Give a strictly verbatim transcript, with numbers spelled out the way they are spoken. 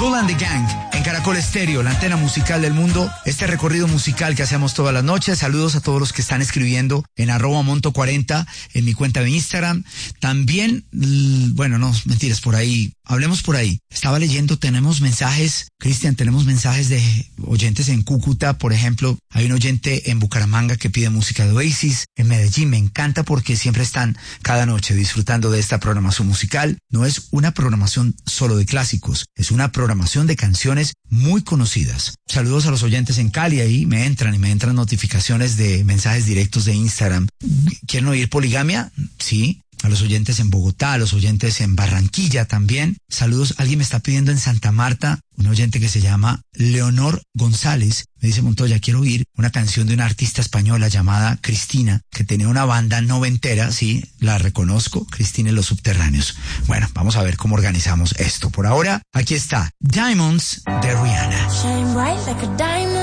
Kool and the Gang en Caracol Estéreo, la antena musical del mundo. Este recorrido musical que hacemos todas las noches. Saludos a todos los que están escribiendo en arroba monto cuarenta en mi cuenta de Instagram. También, bueno, no, mentiras, por ahí. Hablemos por ahí. Estaba leyendo, tenemos mensajes, Cristian, tenemos mensajes de oyentes en Cúcuta, por ejemplo. Hay un oyente en Bucaramanga que pide música de Oasis. En Medellín me encanta porque siempre están cada noche disfrutando de esta programación musical. No es una programación solo de clásicos, es una programación de canciones muy conocidas. Saludos a los oyentes en Cali, ahí me entran y me entran notificaciones de mensajes directos de Instagram. ¿Quieren oír Poligamia? Sí. A los oyentes en Bogotá, a los oyentes en Barranquilla también. Saludos, alguien me está pidiendo en Santa Marta, un oyente que se llama Leonor González. Me dice: Montoya, quiero oír una canción de una artista española llamada Cristina, que tenía una banda noventera, sí, la reconozco, Cristina y los Subterráneos. Bueno, vamos a ver cómo organizamos esto. Por ahora, aquí está Diamonds de Rihanna. Shine bright like a diamond.